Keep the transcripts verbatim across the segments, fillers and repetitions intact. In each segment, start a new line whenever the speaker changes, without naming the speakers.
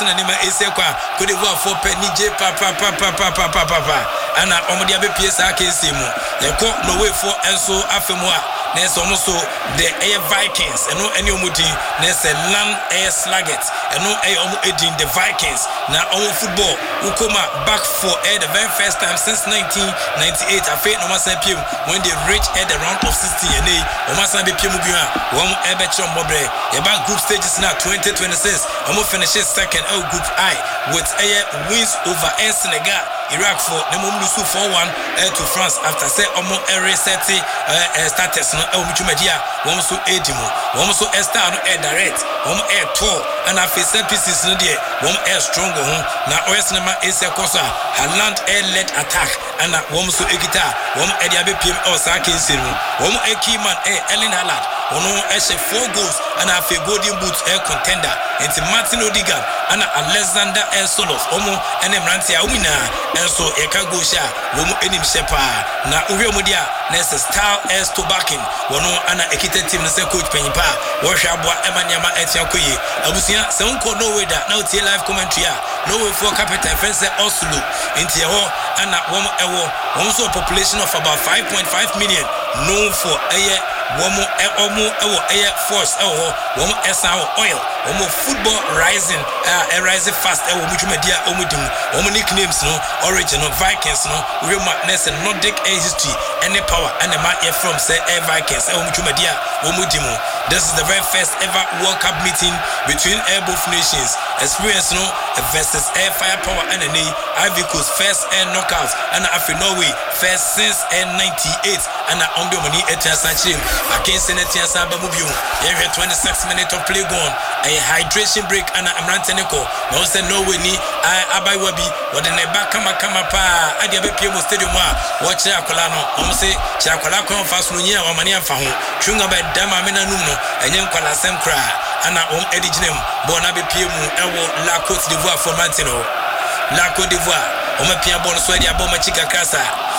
Arsenal nima esekwa Cote d'Ivoire for penije pa pa pa pa pa pa pa pa ana omodia be P S A kesi mu yeko no way for enso afemu a na so so the Air Vikings eno eni omudi na se Land Air Sluggets eno air omo edin the Vikings na omo football ukoma back for air the very first time since nineteen ninety-eight afa no masan piem when they reach at the round of sixteen ene o masan be piem bi a omo ebe chom bobre e ba group stages na twenty twenty-six omo finishes second oh group I with air wins over Air Senegal Iraq for the Mumlusu four one to France after say omo ere seti status no e muchumedia won so edimu won so star no e direct won e tour and afi set pieces no de won e strong ho na Arsenal ese kosa Haaland air led attack and won so egita won e dia be pm o sa kensiru won e key man e Erling Haaland won e she four goals and afi golden boot air contender into Martin Odegaard and Alexander El Solos omo ene mrantia umina enso e ka go sha won enim shepa na uwe mudia na star S to backing wono ana ekita team na se coach penyipa wo hwa aboa emaniama etia koyi abusia se unko no way da na utie live commentary a no way for capital fence Oslo inti ho ana wom ewo wom so population of about five point five million known for aye womo e omo ewo aye force ewo womo esa oil womo football rising uh, rising fast ewo mutumedia omudim womo nicknames no original Vikings no we madness and Nordic history any power and the man from say Air Vikings ewo mutumedia omudim. This is the very first ever World Cup meeting between air both nations experience no versus air firepower and the Ivory Coast first air knockouts and Afri Norway first since air ninety-eight and on the money etiasachim against senatia saba mubio every twenty-six minutes of play gone a hydration break and amranteneko no say Norway ni abai wabi what the neba kama kama pa adia be pm stadium a watch akola no om say chakola kon fast no nyia wa mani amfa ho twunga ba dama mena num no enye nkwala sem kra ana om ediginem bona be pm ewo la Côte d'Ivoire for Mantino la Côte d'Ivoire o ma pia bon so dia bon ma chika krasa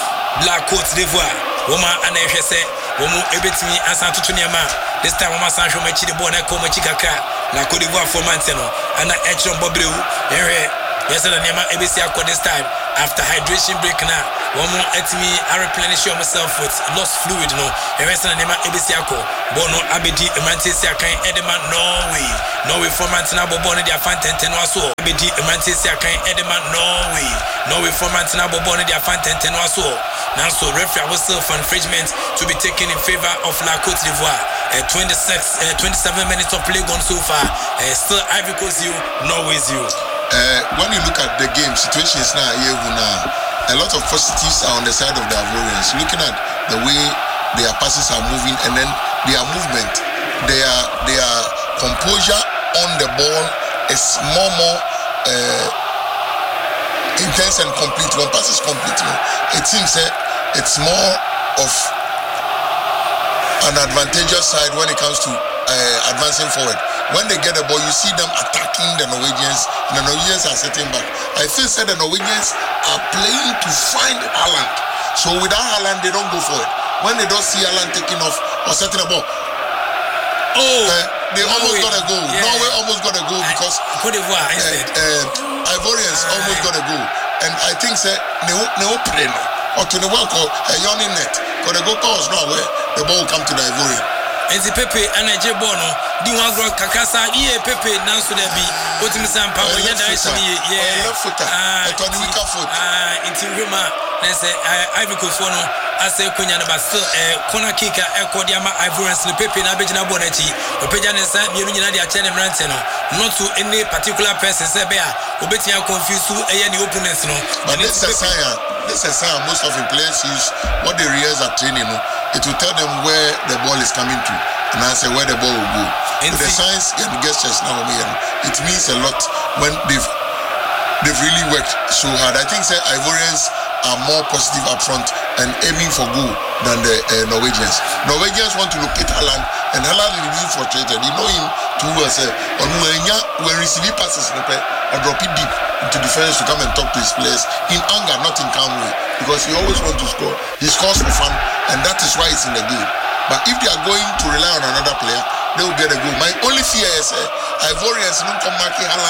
la Côte d'Ivoire o ma ana ehwese o mu ebetimi asa tutu niama this time o ma san hwo ma chi de bon na ko ma chika kra la Côte d'Ivoire for Mantino ana echron bobreu ehwe yes na niama ebesi akọ this time after hydration break na one more etimi I replenish myself with lost fluid no ehwe na niama ebesi akọ bono abedi emantesi akan edema Norway Norway for Mantina bobo ne dia fan ten no aso abedi emantesi akan edema Norway Norway for Mantina bobo ne dia fan ten no aso now so referee whistle for infringement to be taken in favor of La Côte d'Ivoire. Uh, twenty-six uh, twenty-seven minutes of play gone so far. Uh, still Ivory Coast you, Norway you.
Uh, when you look at the game situations now, now a lot of positives are on the side of the Ivorians. Looking at the way their passes are moving and then their movement, their their composure on the ball is more more uh, intense and complete. When pass is complete, it seems that it's more of an advantageous side when it comes to uh, advancing forward. When they get the ball, you see them attacking the Norwegians, and the Norwegians are sitting back. I feel that the Norwegians are playing to find Haaland. So without Haaland, they don't go for it. When they don't see Haaland taking off or setting the ball, oh, uh, they almost got a goal. Yeah. Norway almost got a goal because
Cote d'Ivoire, I said.
Uh, uh, Ivorians uh, almost got a goal, and I think that they will play now. Or to the one called a yawning net. Because the goal calls now where the ball will come to the Ivorian.
And the Pepe and a Jebono, the one girl Kakasa, yeah, Pepe, now so there be what him some power, yeah, yeah,
left footer, a weaker foot,
ah, into Roma, let's say, Ivory Coast one, I say, Kunya, but still a corner kicker, a Kodiama, Ivorians, the Pepe, and Abijana Bonetti, or Pejan and Sam, you know, Chanem Ranteno, not to any particular person, say, Bear, Obetia confused to any opponents, no,
but it's a sign. This is how most of the players use what the rears are training. It will tell them where the ball is coming to, and I say where the ball will go. With the signs and gestures now, it means a lot when they've they've really worked so hard. I think say Ivorians are more positive up front and aiming for goal than the uh, Norwegians. Norwegians want to locate Haaland, and Haaland is really frustrated. You know him too well. Say, on when receiving passes, or drop it deep into defense to come and talk to his players in anger, not in calm way, because he always wants to score. He scores for fun, and that is why it's in the game. But if they are going to rely on another player, they will get a goal. My only fear is uh, Ivorians don't come marking Haaland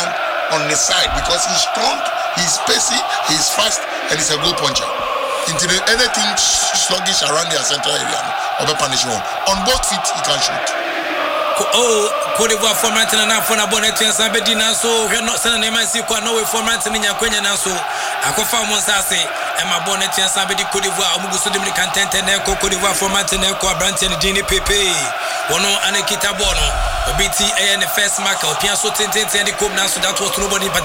on his side because he's strong, he's pacey, he's fast, and he's a goal puncher. Into the, anything sluggish around their central area, or punish one. On both feet, he can shoot.
Oh, Cote d'Ivoire for Martin and Afona Bonnet and Sabedina, so we're not sending him. I see quite no way for Martin in Yaquina now. So I can find Monsase and my bonnet and Sabedi Cote d'Ivoire, Mugusu Dominican Tent and Echo Cote d'Ivoire for Martin Echo, Branton and Gini Pepe. One on Anakita Bono, B T A and the first marker, Piasso Tintin and the Cope now, so that was nobody but